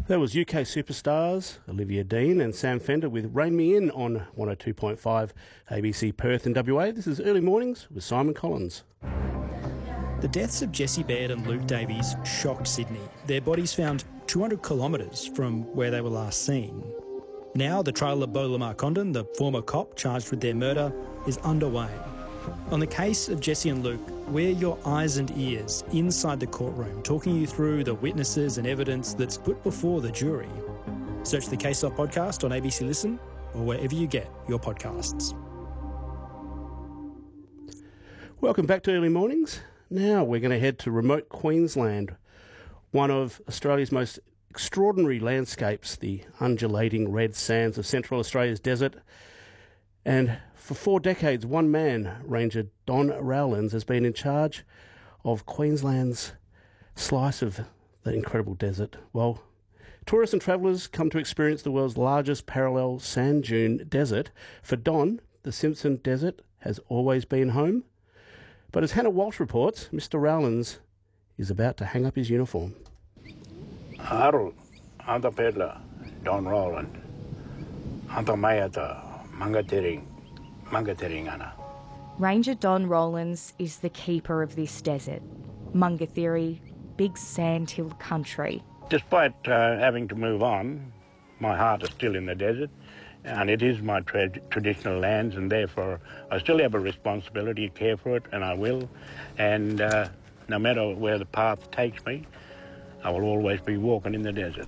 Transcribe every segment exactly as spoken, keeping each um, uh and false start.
That was U K superstars Olivia Dean and Sam Fender with Rain Me In on one oh two point five A B C Perth in W A. This is Early Mornings with Simon Collins. The deaths of Jessie Baird and Luke Davies shocked Sydney. Their bodies found two hundred kilometres from where they were last seen. Now the trial of Beau Lamar Condon, the former cop charged with their murder, is underway. On the case of Jessie and Luke, we're your eyes and ears inside the courtroom, talking you through the witnesses and evidence that's put before the jury. Search the Case Off podcast on A B C Listen or wherever you get your podcasts. Welcome back to Early Mornings. Now we're going to head to remote Queensland, one of Australia's most extraordinary landscapes, the undulating red sands of Central Australia's desert. And for four decades, one man, Ranger Don Rowlands, has been in charge of Queensland's slice of the incredible desert. Well, tourists and travellers come to experience the world's largest parallel sand dune desert. For Don, the Simpson Desert has always been home. But as Hannah Walsh reports, Mister Rowlands is about to hang up his uniform. Haru, anta pedla, Don Rowland, anta mayata, mangatering, mangatering ana. Ranger Don Rowlands is the keeper of this desert. Mungathiri, big sandhill country. Despite uh, having to move on, my heart is still in the desert, and it is my tra- traditional lands, and therefore I still have a responsibility to care for it, and I will. And uh, no matter where the path takes me, I will always be walking in the desert.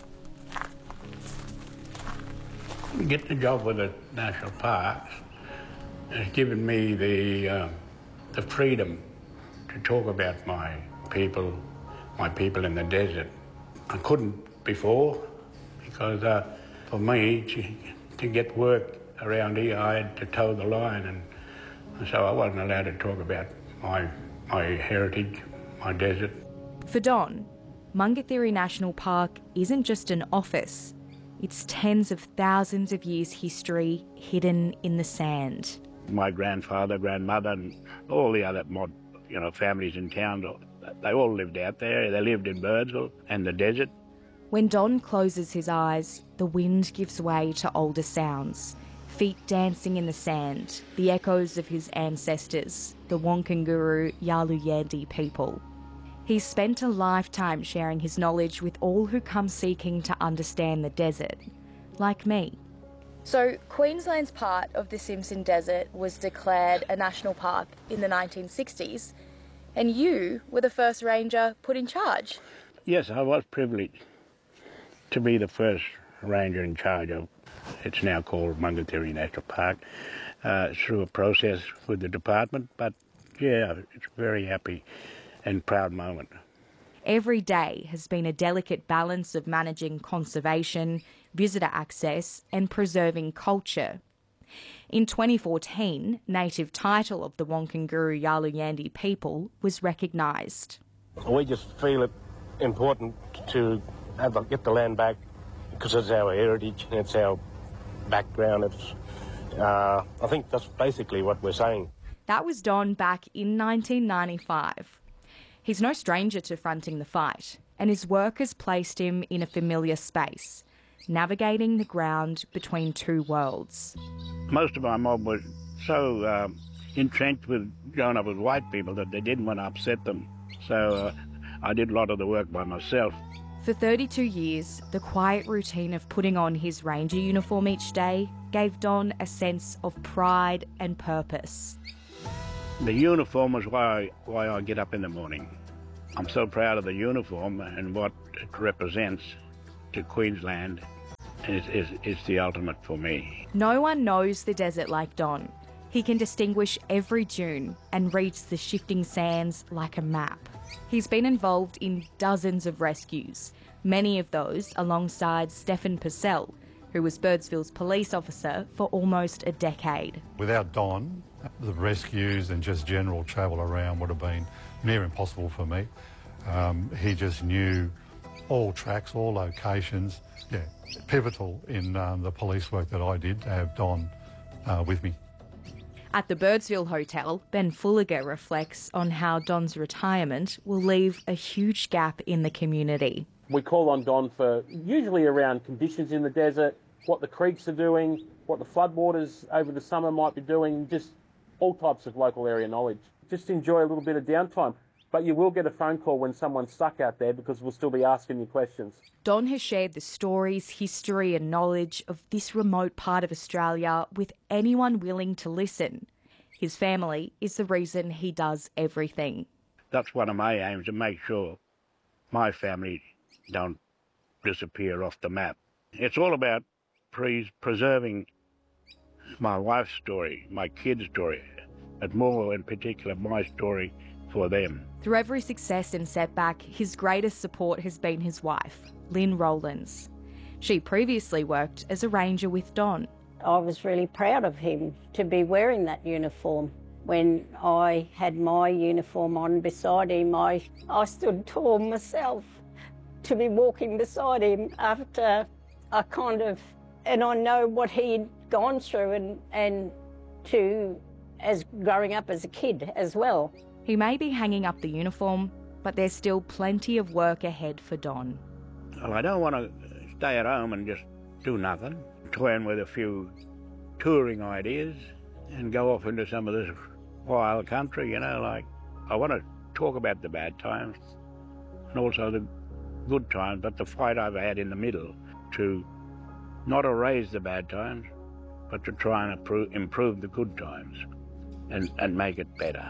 Getting a job with the national parks has given me the uh, the freedom to talk about my people, my people in the desert. I couldn't before because uh, for me to, to get work around here, I had to toe the line, and so I wasn't allowed to talk about my my heritage, my desert. For Don, Mungathiri National Park isn't just an office. It's tens of thousands of years' history hidden in the sand. My grandfather, grandmother, and all the other mod, you know, families in town, they all lived out there. They lived in Birdsville and the desert. When Don closes his eyes, the wind gives way to older sounds. Feet dancing in the sand, the echoes of his ancestors, the Wonkanguru Yaluyandi people. He's spent a lifetime sharing his knowledge with all who come seeking to understand the desert, like me. So, Queensland's part of the Simpson Desert was declared a national park in the nineteen sixties, and you were the first ranger put in charge. Yes, I was privileged to be the first ranger in charge of, it's now called Mungathiri National Park, uh, through a process with the department, but yeah, it's very happy and proud moment. Every day has been a delicate balance of managing conservation, visitor access and preserving culture. In twenty fourteen, native title of the Wonkanguru Yaluyandi people was recognised. We just feel it important to have the, get the land back because it's our heritage, it's our background. It's, uh, I think that's basically what we're saying. That was Don back in nineteen ninety-five. He's no stranger to fronting the fight, and his work has placed him in a familiar space, navigating the ground between two worlds. Most of my mob was so uh, entrenched with growing up with white people that they didn't want to upset them. So uh, I did a lot of the work by myself. For thirty-two years, the quiet routine of putting on his ranger uniform each day gave Don a sense of pride and purpose. The uniform is why, why I get up in the morning. I'm so proud of the uniform and what it represents to Queensland. It's, it's, it's the ultimate for me. No one knows the desert like Don. He can distinguish every dune and reads the shifting sands like a map. He's been involved in dozens of rescues, many of those alongside Stefan Purcell, who was Birdsville's police officer for almost a decade. Without Don, the rescues and just general travel around would have been near impossible for me. Um, he just knew all tracks, all locations. Yeah, pivotal in um, the police work that I did to have Don uh, with me. At the Birdsville Hotel, Ben Fulliger reflects on how Don's retirement will leave a huge gap in the community. We call on Don for usually around conditions in the desert, what the creeks are doing, what the floodwaters over the summer might be doing, just all types of local area knowledge. Just enjoy a little bit of downtime. But you will get a phone call when someone's stuck out there because we'll still be asking you questions. Don has shared the stories, history and knowledge of this remote part of Australia with anyone willing to listen. His family is the reason he does everything. That's one of my aims, to make sure my family don't disappear off the map. It's all about pre- preserving my wife's story, my kids' story, but more in particular my story for them. Through every success and setback, his greatest support has been his wife, Lynn Rowlands. She previously worked as a ranger with Don. I was really proud of him to be wearing that uniform. When I had my uniform on beside him, I, I stood tall myself to be walking beside him after I kind of, and I know what he'd gone through and, and to, as growing up as a kid as well. He may be hanging up the uniform, but there's still plenty of work ahead for Don. Well, I don't want to stay at home and just do nothing. Toying with a few touring ideas and go off into some of this wild country, you know, like I want to talk about the bad times and also the good times, but the fight I've had in the middle to not erase the bad times, but to try and improve, improve the good times and, and make it better.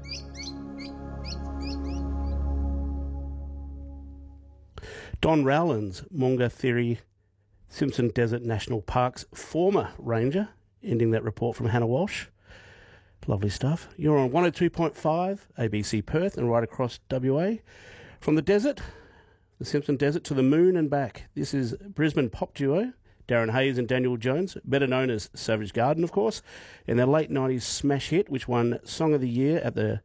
Don Rowlands, Maungawhiri Simpson Desert National Park's former ranger, ending that report from Hannah Walsh. Lovely stuff. You're on one oh two point five, A B C Perth, and right across W A. From the desert, the Simpson Desert, to the moon and back. This is Brisbane pop duo, Darren Hayes and Daniel Jones, better known as Savage Garden, of course, and their late nineties smash hit, which won Song of the Year at the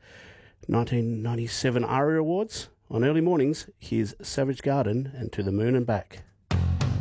nineteen ninety-seven ARIA Awards. On Early Mornings, here's Savage Garden and To the Moon and Back.